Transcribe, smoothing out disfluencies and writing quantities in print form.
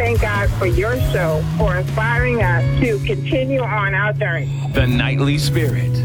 thank God for your show for inspiring us to continue on our journey. The Nightly Spirit.